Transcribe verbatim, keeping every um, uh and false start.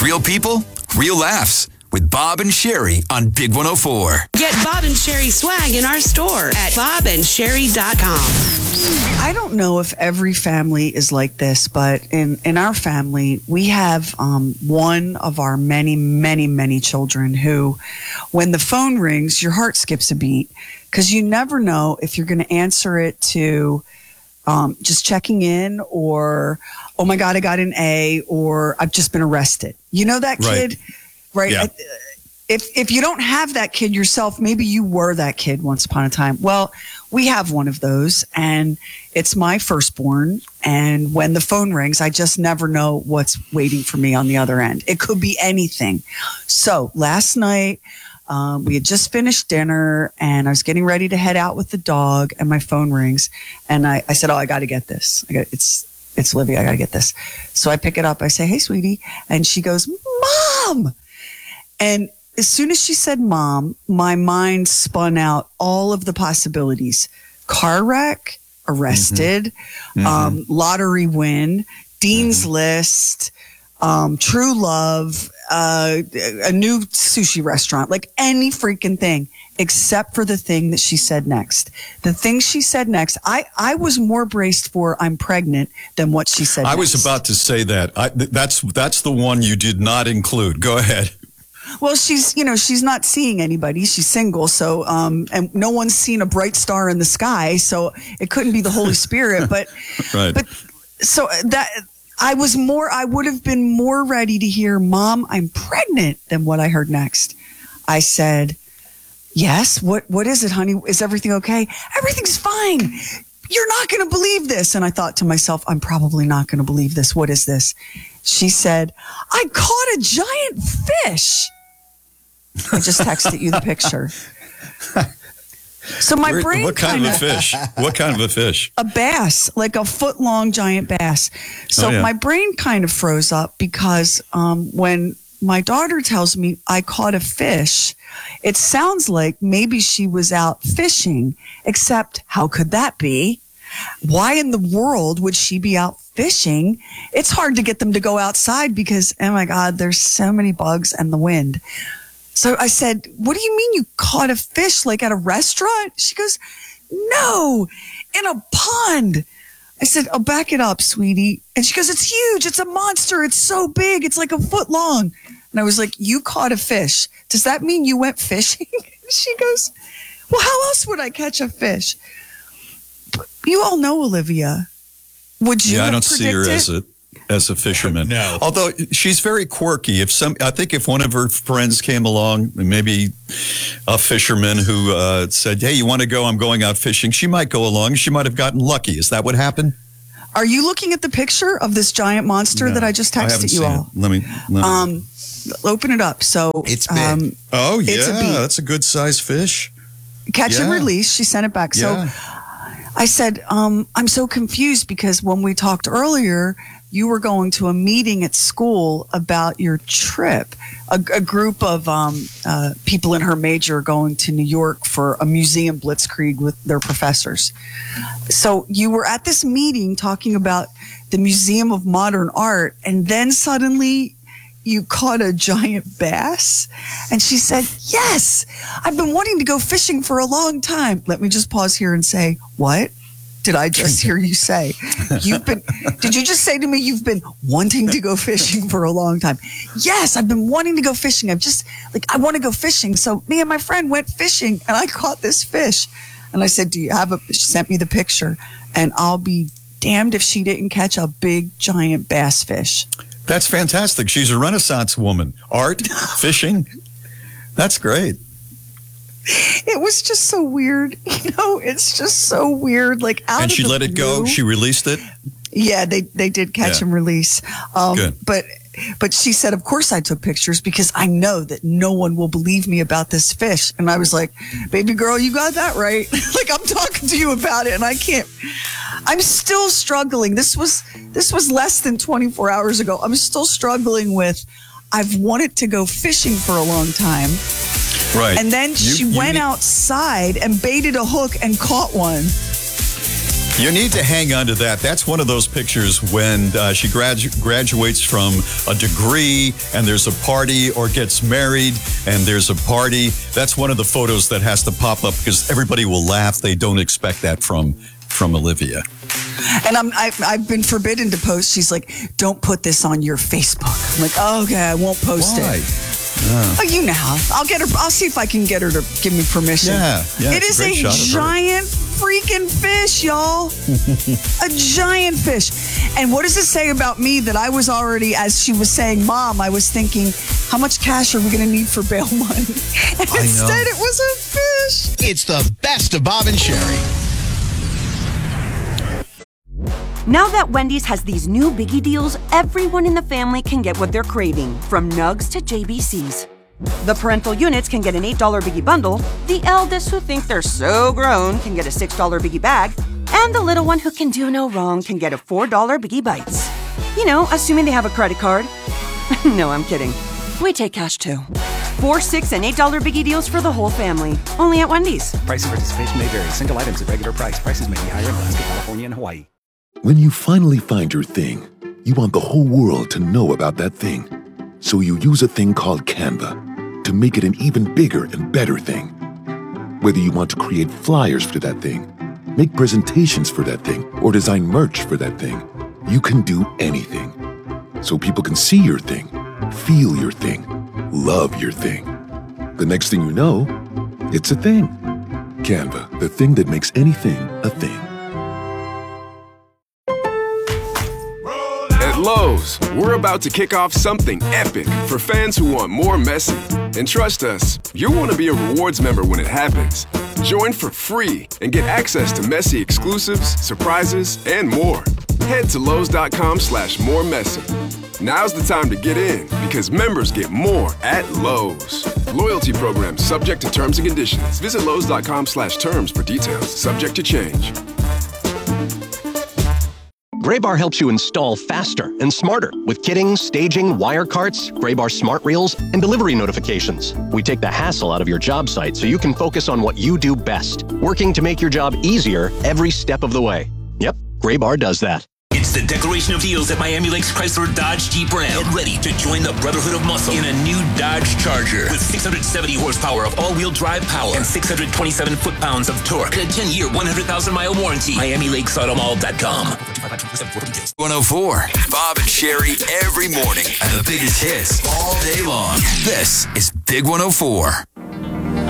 real people, real laughs with Bob and Sherry on Big one oh four. Get Bob and Sherry swag in our store at bob and sherry dot com. I don't know if every family is like this, but in, in our family, we have um, one of our many, many, many children who, when the phone rings, your heart skips a beat because you never know if you're going to answer it to um, just checking in or, oh my God, I got an A, or I've just been arrested. You know that kid? Right. Yeah. If if you don't have that kid yourself, maybe you were that kid once upon a time. Well, we have one of those, and it's my firstborn. And when the phone rings, I just never know what's waiting for me on the other end. It could be anything. So last night, um, we had just finished dinner, and I was getting ready to head out with the dog, and my phone rings, and I, I said, "Oh, I got to get this. I got it's it's Olivia. I got to get this." So I pick it up. I say, "Hey, sweetie," and she goes, "Mom." And as soon as she said mom, my mind spun out all of the possibilities. Car wreck, arrested, mm-hmm. um, lottery win, Dean's mm-hmm. List, um, true love, uh, a new sushi restaurant, like any freaking thing, except for the thing that she said next. The thing she said next, I, I was more braced for I'm pregnant than what she said I next. was about to say that. I, that's, that's the one you did not include. Go ahead. Well, she's, you know, she's not seeing anybody. She's single. So, um, and no one's seen a bright star in the sky. So it couldn't be the Holy Spirit. But, right. but so that I was more, I would have been more ready to hear, Mom, I'm pregnant than what I heard next. I said, yes. What, what is it, honey? Is everything okay? Everything's fine. You're not going to believe this. And I thought to myself, I'm probably not going to believe this. What is this? She said, I caught a giant fish. I just texted you the picture. So my Where, brain what kind kinda, of a fish? What kind of a fish? A bass, like a foot long giant bass. So oh, yeah. my brain kind of froze up because um, when my daughter tells me I caught a fish, it sounds like maybe she was out fishing, except how could that be? Why in the world would she be out fishing? It's hard to get them to go outside because, oh my God, there's so many bugs and the wind. So I said, what do you mean you caught a fish like at a restaurant? She goes, no, in a pond. I said, oh, back it up, sweetie. And she goes, it's huge. It's a monster. It's so big. It's like a foot long. And I was like, you caught a fish. Does that mean you went fishing? She goes, well, how else would I catch a fish? But you all know Olivia. Would you? Yeah, have I don't see her predicted? as a as a fisherman. No. Although she's very quirky. If some, I think if one of her friends came along, maybe a fisherman who uh, said, "Hey, you want to go? I'm going out fishing." She might go along. She might have gotten lucky. Is that what happened? Are you looking at the picture of this giant monster No, that I just I haven't texted you seen all? it. Let me. Let me. Um, open it up. So It's big. Um, oh yeah, it's a beat. that's a good size fish. Catch and Yeah. release. She sent it back. Yeah. So I said, um, I'm so confused because when we talked earlier, you were going to a meeting at school about your trip. A, a group of um, uh, people in her major are going to New York for a museum blitzkrieg with their professors. So you were at this meeting talking about the Museum of Modern Art, and then suddenly you caught a giant bass? And she said, yes, I've been wanting to go fishing for a long time. Let me just pause here and say, what did I just hear you say? You've been, did you just say to me, you've been wanting to go fishing for a long time? Yes, I've been wanting to go fishing. I've just, like, I want to go fishing. So me and my friend went fishing and I caught this fish. And I said, do you have a, she sent me the picture, and I'll be damned if she didn't catch a big giant bass fish. That's fantastic. She's a Renaissance woman. Art, fishing. That's great. It was just so weird. You know, it's just so weird. Like, out And of she the let it go. blue- She released it. Yeah, they, they did catch Yeah. and release. Um, Good. But but she said, of course I took pictures because I know that no one will believe me about this fish. And I was like, baby girl, you got that right. Like, I'm talking to you about it and I can't. I'm still struggling. This was this was less than twenty-four hours ago. I'm still struggling with, I've wanted to go fishing for a long time. Right. And then You- she you went need- outside and baited a hook and caught one. You need to hang on to that. That's one of those pictures when uh, she gradu- graduates from a degree and there's a party, or gets married and there's a party. That's one of the photos that has to pop up because everybody will laugh. They don't expect that from from Olivia. And I'm, I've, I've been forbidden to post. She's like, don't put this on your Facebook. I'm like, oh, okay, I won't post Why? it. Yeah. Oh, you know how. I'll get her. I'll see if I can get her to give me permission. Yeah, yeah. It it's is a, great a shot of her. giant freaking fish, y'all. A giant fish. And what does it say about me that I was already, as she was saying, Mom, I was thinking, how much cash are we going to need for bail money? And I instead know. it was a fish. It's the best of Bob and Sherry. Now that Wendy's has these new biggie deals, everyone in the family can get what they're craving, from nugs to J B Cs. The parental units can get an eight dollar biggie bundle, the eldest who think they're so grown can get a six dollar biggie bag, and the little one who can do no wrong can get a four dollar biggie bites. You know, assuming they have a credit card. No, I'm kidding. We take cash too. Four, six, and eight dollar biggie deals for the whole family. Only at Wendy's. Price and participation may vary. Single items at regular price. Prices may be higher in Alaska, California, and Hawaii. When you finally find your thing, you want the whole world to know about that thing. So you use a thing called Canva to make it an even bigger and better thing. Whether you want to create flyers for that thing, make presentations for that thing, or design merch for that thing, you can do anything. So people can see your thing, feel your thing, love your thing. The next thing you know, it's a thing. Canva, the thing that makes anything a thing. At Lowe's, we're about to kick off something epic for fans who want more messy. And trust us, you'll want to be a rewards member when it happens. Join for free and get access to messy exclusives, surprises, and more. Head to Lowe's.com slash more messy. Now's the time to get in because members get more at Lowe's. Loyalty program subject to terms and conditions. Visit Lowe's.com slash terms for details. Subject to change. Graybar helps you install faster and smarter with kitting, staging, wire carts, Graybar smart reels, and delivery notifications. We take the hassle out of your job site so you can focus on what you do best, working to make your job easier every step of the way. Yep, Graybar does that. It's the Declaration of Deals at Miami Lakes Chrysler Dodge Jeep Ram. Get ready to join the Brotherhood of Muscle in a new Dodge Charger with six hundred seventy horsepower of all-wheel drive power and six hundred twenty-seven foot-pounds of torque. And a ten-year, one hundred thousand mile warranty. Miami Lakes Auto Mall dot com. one oh four, Bob and Sherry every morning. And the biggest hits all day long. This is Big one oh four.